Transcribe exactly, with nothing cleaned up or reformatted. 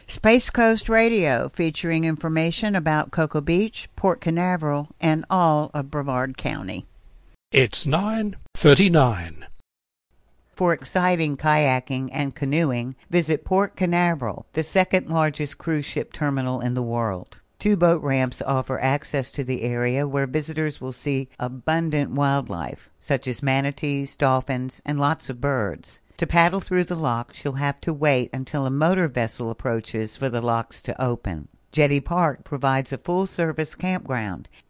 Space Coast Radio, featuring information about Cocoa Beach, Port Canaveral, and all of Brevard County. It's nine thirty-nine. For exciting kayaking and canoeing, visit Port Canaveral, the second largest cruise ship terminal in the world. Two boat ramps offer access to the area where visitors will see abundant wildlife, such as manatees, dolphins, and lots of birds. To paddle through the locks, you'll have to wait until a motor vessel approaches for the locks to open. Jetty Park provides a full-service campground